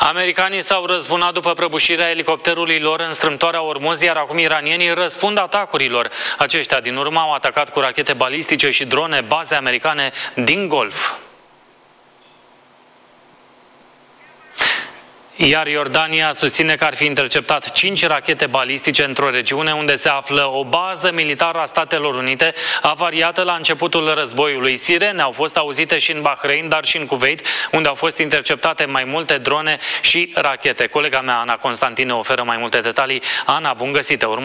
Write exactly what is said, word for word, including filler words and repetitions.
Americanii s-au răzbunat după prăbușirea elicopterului lor în strâmtoarea Ormuz, iar acum iranienii răspund atacurilor. Aceștia din urmă au atacat cu rachete balistice și drone baze americane din Golf. Iar Iordania susține că ar fi interceptat cinci rachete balistice într-o regiune unde se află o bază militară a Statelor Unite, avariată la începutul războiului. Sirene au fost auzite și în Bahrain, dar și în Kuwait, unde au fost interceptate mai multe drone și rachete. Colega mea, Ana Constantin, ne oferă mai multe detalii. Ana, bun găsit!